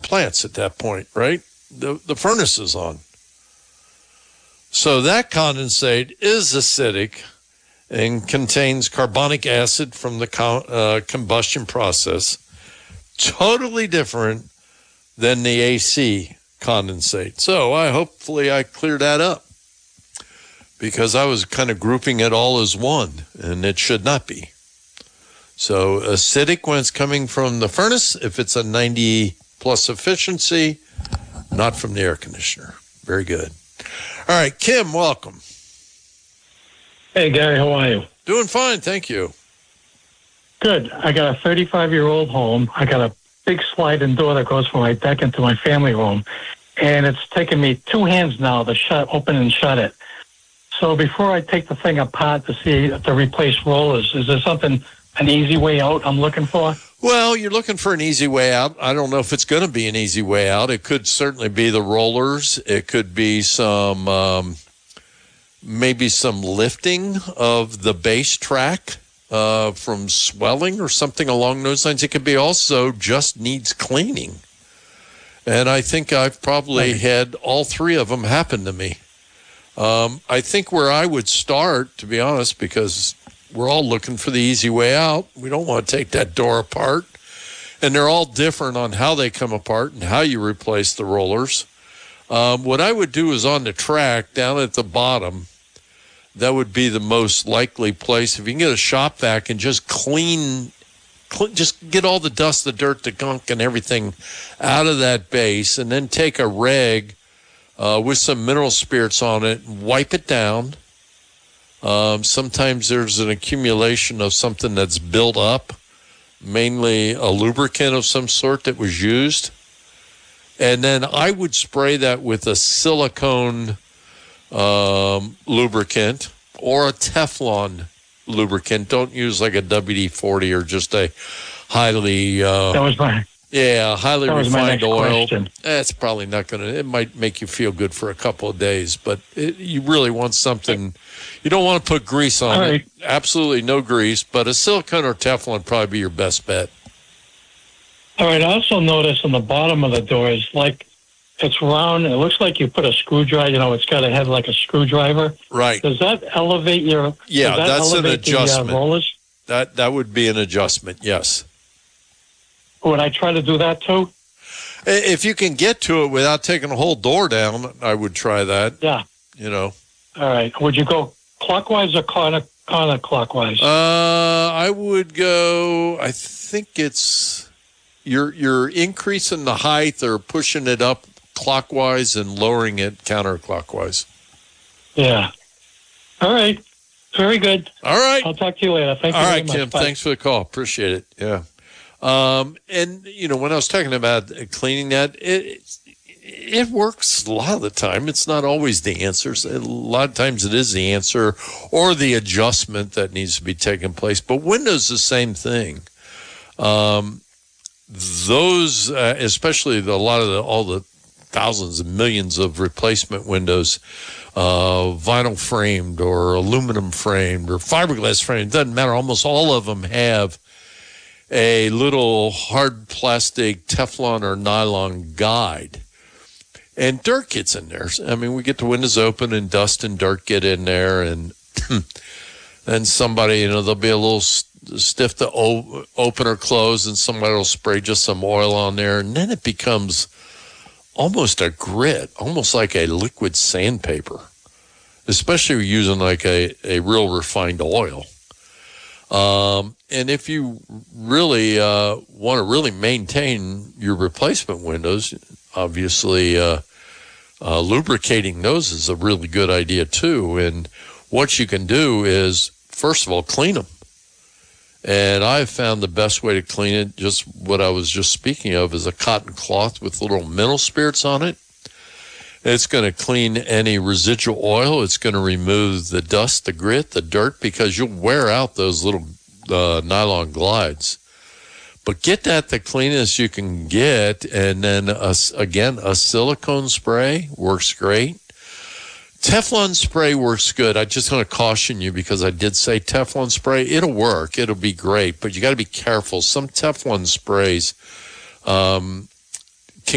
plants at that point, right? The furnace is on. So that condensate is acidic and contains carbonic acid from the combustion process. Totally different than the AC condensate. So hopefully I cleared that up, because I was kind of grouping it all as one, and it should not be. So acidic when it's coming from the furnace, if it's a 90 plus efficiency, not from the air conditioner. Very good. All right, Kim, welcome. Hey, Gary, how are you? Doing fine, thank you. Good. I got a 35-year-old home. I got a big sliding door that goes from my deck into my family room, and it's taken me 2 hands now to open and shut it. So before I take the thing apart to replace rollers, is there an easy way out I'm looking for? Well, you're looking for an easy way out. I don't know if it's going to be an easy way out. It could certainly be the rollers. It could be maybe some lifting of the base track from swelling or something along those lines. It could be also just needs cleaning. And I think I've probably had all 3 of them happen to me. I think where I would start, to be honest, because we're all looking for the easy way out. We don't want to take that door apart. And they're all different on how they come apart and how you replace the rollers. What I would do is on the track down at the bottom, that would be the most likely place. If you can get a shop vac and just just get all the dust, the dirt, the gunk, and everything out of that base, and then take a rag with some mineral spirits on it and wipe it down. Sometimes there's an accumulation of something that's built up, mainly a lubricant of some sort that was used. And then I would spray that with a silicone lubricant or a Teflon lubricant. Don't use like a WD-40 or just a highly highly refined oil. That's probably not going to, it might make you feel good for a couple of days, but you really want something, you don't want to put grease on it. Absolutely no grease, but a silicone or Teflon would probably be your best bet. All right, I also noticed on the bottom of the door is like, it's round, and it looks like you put a screwdriver, it's got a head like a screwdriver. Right. Does that elevate your, that's an adjustment. Rollers? That would be an adjustment, yes. Would I try to do that too? If you can get to it without taking the whole door down, I would try that. Yeah. All right. Would you go clockwise or counterclockwise? I would go, I think it's, you're increasing the height or pushing it up clockwise and lowering it counterclockwise. Yeah. All right. Very good. All right. I'll talk to you later. Thank you very much. All right, Kim. Bye. Thanks for the call. Appreciate it. Yeah. And, when I was talking about cleaning that, it works a lot of the time. It's not always the answers. A lot of times it is the answer or the adjustment that needs to be taking place. But Windows, the same thing. Those, especially all the thousands and millions of replacement windows, vinyl framed or aluminum framed or fiberglass framed, it doesn't matter. Almost all of them have a little hard plastic Teflon or nylon guide. And dirt gets in there. I mean, we get the windows open and dust and dirt get in there, and then somebody, there'll be a little stiff to open or close, and somebody will spray just some oil on there, and then it becomes almost a grit, almost like a liquid sandpaper, especially using like a real refined oil. And if you really want to really maintain your replacement windows, obviously lubricating those is a really good idea too. And what you can do is, first of all, clean them. And I've found the best way to clean it, just what I was just speaking of, is a cotton cloth with little mineral spirits on it. It's going to clean any residual oil. It's going to remove the dust, the grit, the dirt, because you'll wear out those little nylon glides. But get that the cleanest you can get, and then, a silicone spray works great. Teflon spray works good. I just want to caution you, because I did say Teflon spray. It'll work. It'll be great, but you got to be careful. Some Teflon sprays